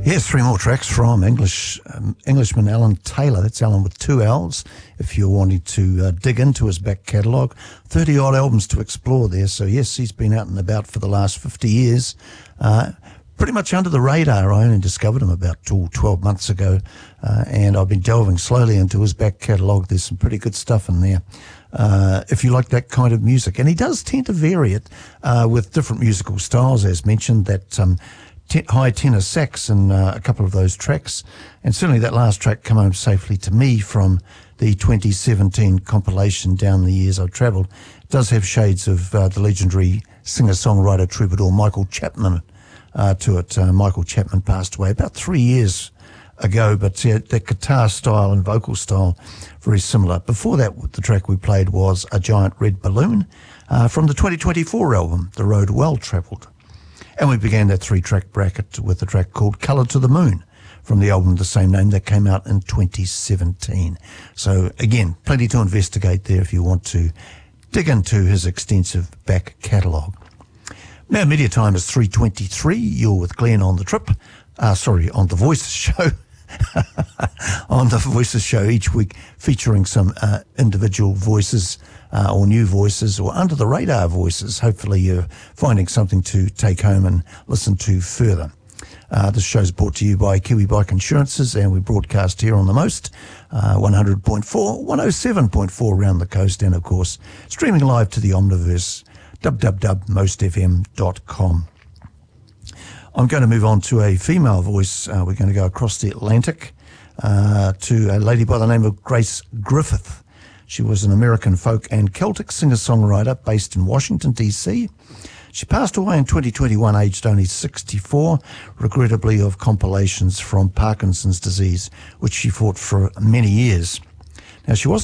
Here's three more tracks from Englishman Alan Taylor. That's Alan with two L's. If you're wanting to dig into his back catalogue, 30-odd albums to explore there. So, yes, he's been out and about for the last 50 years. Pretty much under the radar. I only discovered him about 12 months ago, and I've been delving slowly into his back catalogue. There's some pretty good stuff in there. If you like that kind of music. And he does tend to vary it with different musical styles, as mentioned, that high tenor sax in a couple of those tracks, and certainly that last track, Come Home Safely to Me, from the 2017 compilation Down the Years I've Travelled, does have shades of the legendary singer-songwriter troubadour Michael Chapman to it. Michael Chapman passed away about 3 years ago, but that guitar style and vocal style very similar. Before that, the track we played was A Giant Red Balloon from the 2024 album The Road Well Travelled. And we began that three-track bracket with a track called Colour to the Moon from the album the same name that came out in 2017. So, again, plenty to investigate there if you want to dig into his extensive back catalogue. Now, media time is 3:23. You're with Glenn on the Trip. On the Voices Show. On the Voices Show each week, featuring some individual voices or new voices or under-the-radar voices. Hopefully you're finding something to take home and listen to further. This show's brought to you by Kiwi Bike Insurances, and we broadcast here on the Most, 100.4, 107.4 around the coast, and of course, streaming live to the Omniverse, www.mostfm.com. I'm going to move on to a female voice. We're going to go across the Atlantic to a lady by the name of Grace Griffith. She was an American folk and Celtic singer-songwriter based in Washington, D.C. She passed away in 2021, aged only 64, regrettably of complications from Parkinson's disease, which she fought for many years. Now, she wasn't